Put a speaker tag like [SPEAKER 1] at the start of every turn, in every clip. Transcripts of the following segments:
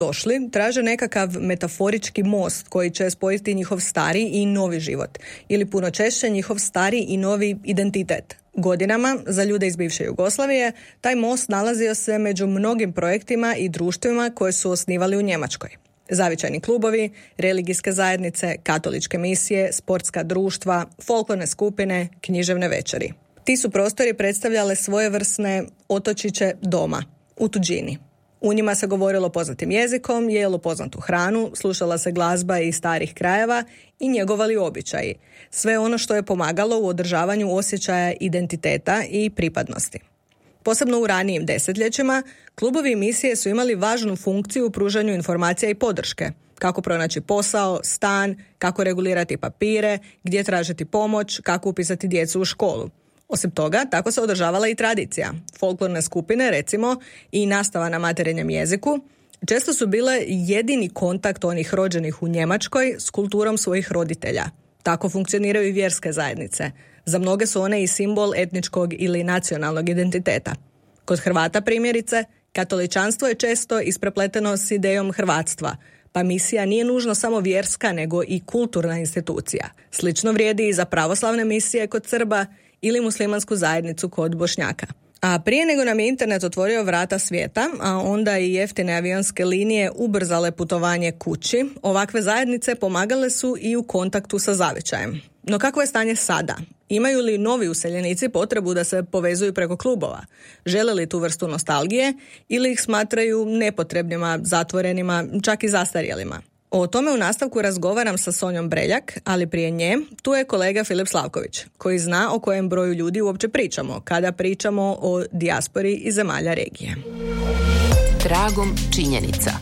[SPEAKER 1] došli, traže nekakav metaforički most koji će spojiti njihov stari i novi život. Ili puno češće njihov stari i novi identitet. Godinama, za ljude iz bivše Jugoslavije, taj most nalazio se među mnogim projektima i društvima koje su osnivali u Njemačkoj. Zavičajni klubovi, religijske zajednice, katoličke misije, sportska društva, folklorne skupine, književne večeri. Ti su prostori predstavljale svojevrsne otočiće doma, u tuđini. U njima se govorilo poznatim jezikom, jelo poznatu hranu, slušala se glazba iz starih krajeva i njegovali običaji. Sve ono što je pomagalo u održavanju osjećaja identiteta i pripadnosti. Posebno u ranijim desetljećima, klubovi i misije su imali važnu funkciju u pružanju informacija i podrške. Kako pronaći posao, stan, kako regulirati papire, gdje tražiti pomoć, kako upisati djecu u školu. Osim toga, tako se održavala i tradicija. Folklorne skupine, recimo, i nastava na materinjem jeziku, često su bile jedini kontakt onih rođenih u Njemačkoj s kulturom svojih roditelja. Tako funkcioniraju i vjerske zajednice. Za mnoge su one i simbol etničkog ili nacionalnog identiteta. Kod Hrvata, primjerice, katoličanstvo je često isprepleteno s idejom hrvatstva, pa misija nije nužno samo vjerska, nego i kulturna institucija. Slično vrijedi i za pravoslavne misije kod Srba ili muslimansku zajednicu kod Bošnjaka. A prije nego nam je internet otvorio vrata svijeta, a onda i jeftine avionske linije ubrzale putovanje kući, ovakve zajednice pomagale su i u kontaktu sa zavičajem. No kako je stanje sada? Imaju li novi useljenici potrebu da se povezuju preko klubova? Žele li tu vrstu nostalgije ili ih smatraju nepotrebnima, zatvorenima, čak i zastarjelima? O tome u nastavku razgovaram sa Sonjom Breljak, ali prije nje tu je kolega Filip Slavković, koji zna o kojem broju ljudi uopće pričamo kada pričamo o dijaspori iz zemalja regije.
[SPEAKER 2] Tragom činjenica.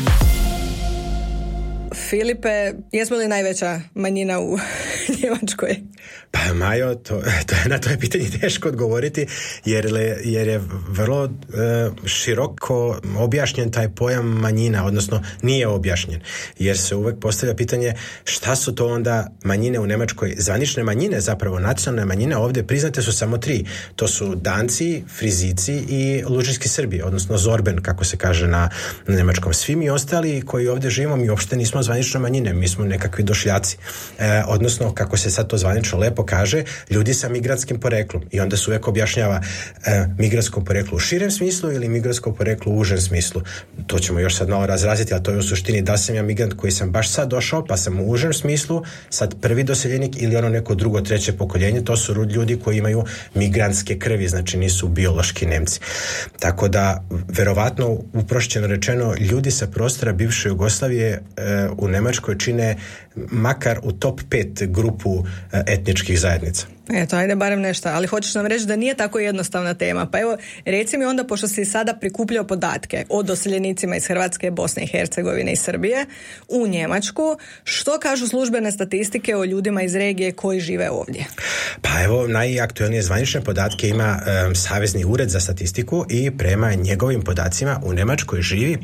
[SPEAKER 1] Filipe, jesmo li najveća manjina u Njemačkoj?
[SPEAKER 3] Pa Majo, na to je pitanje teško odgovoriti jer je vrlo široko objašnjen taj pojam manjina, odnosno nije objašnjen. Jer se uvijek postavlja pitanje šta su to onda manjine u Njemačkoj. Zvanične manjine, zapravo nacionalne manjine, ovdje priznate su samo 3. To su Danci, Frizici i Lužinski Srbi, odnosno Zorben, kako se kaže na njemačkom. Svi mi ostali koji ovdje živimo, mi uopšte nismo zvanične manjine, mi smo nekakvi došljaci. Odnosno, kako se sad to zvanično lepo kaže, ljudi sa migrantskim poreklom. I onda se uvijek objašnjava migrantsko poreklo u širem smislu ili migrantsko poreklo u užem smislu. To ćemo još sad malo razraziti, ali to je u suštini da sam ja migrant koji sam baš sad došao, pa sam u užem smislu sad prvi doseljenik ili ono neko drugo, treće pokoljenje. To su ljudi koji imaju migrantske krvi, znači nisu biološki Nemci. Tako da, verovatno, uprošćeno rečeno, ljudi sa prostora bivše Jugoslavije u Njemačkoj čine makar u top 5 grupu etničkih zajednica.
[SPEAKER 1] Eto, ajde barem nešto, ali hoćeš nam reći da nije tako jednostavna tema. Pa evo, reci mi onda, pošto si sada prikupljao podatke o doseljenicima iz Hrvatske, Bosne i Hercegovine i Srbije u Njemačku, što kažu službene statistike o ljudima iz regije koji žive ovdje?
[SPEAKER 3] Pa evo, najaktualnije zvanične podatke ima Savezni ured za statistiku i prema njegovim podacima u Njemačkoj živi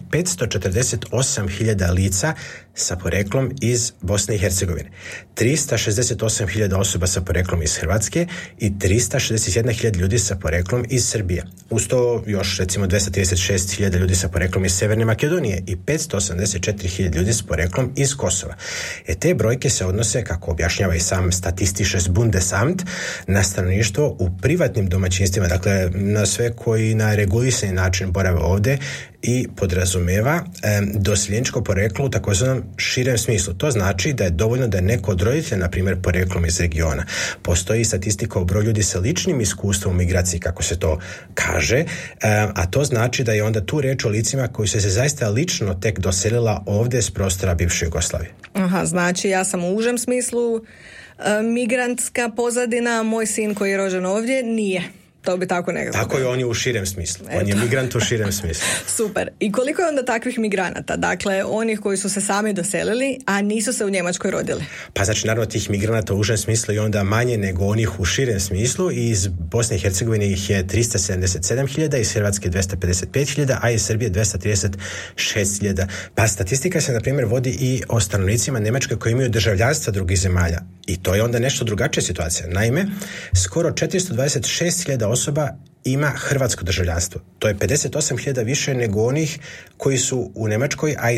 [SPEAKER 3] 548.000 lica sa poreklom iz Bosne i Hercegovine, 368.000 osoba sa poreklom iz Hrvatske i 361.000 ljudi sa poreklom iz Srbije. Uz to još recimo 236.000 ljudi sa poreklom iz Severne Makedonije i 584.000 ljudi s poreklom iz Kosova. Te brojke se odnose, kako objašnjava i sam Statistisches Bundesamt, na stanovništvo u privatnim domaćinstvima, dakle na sve koji na regulisani način borave ovdje i podrazumeva doseljeničko poreklo u takozvanom širem smislu. To znači da je dovoljno da je neko od roditelja, na primjer, poreklom iz regiona. Postoji statistika o broju ljudi sa ličnim iskustvom u migraciji, kako se to kaže, a to znači da je onda tu reč o licima koji su se zaista lično tek doselila ovdje s prostora bivše Jugoslavije.
[SPEAKER 1] Aha, znači ja sam u užem smislu migrantska pozadina, moj sin koji je rođen ovdje nije. To bi tako nekako.
[SPEAKER 3] Tako je, on je u širem smislu. On je migrant u širem smislu.
[SPEAKER 1] Super. I koliko je onda takvih migranata? Dakle, onih koji su se sami doselili, a nisu se u Njemačkoj rodili?
[SPEAKER 3] Pa znači, naravno, tih migranata u užem smislu je onda manje nego onih u širem smislu. I iz Bosne i Hercegovine ih je 377.000, iz Hrvatske 255.000, a iz Srbije 236.000. Pa statistika se, na primjer, vodi i o stanovnicima Njemačke koji imaju državljanstva drugih zemalja. I to je onda nešto drugačija situacija. Naime, skoro 426.000 osoba ima hrvatsko državljanstvo. To je 58.000 više nego onih koji su u Njemačkoj, a